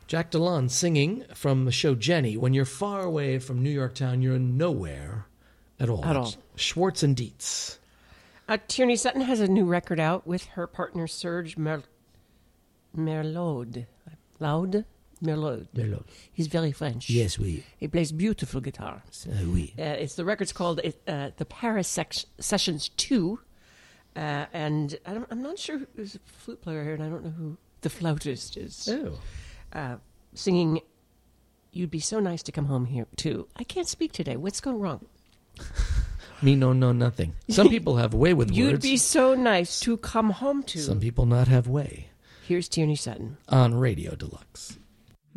Jack DeLon singing from the show Jenny. When you're far away from New York town, you're nowhere at all. At all. Schwartz and Dietz. Tierney Sutton has a new record out with her partner Serge Merlot. Merlot. He's very French. Yes, oui. He plays beautiful guitar. Oui. It's the record's called the Paris Sessions 2. And I'm not sure who's a flute player here, and I don't know who the flautist is. Oh. Singing, "You'd be so nice to come home here, too." I can't speak today. What's going wrong? Me no nothing. Some people have way with You'd words. be so nice to come home to. Some people not have way. Here's Tierney Sutton. On Radio Deluxe.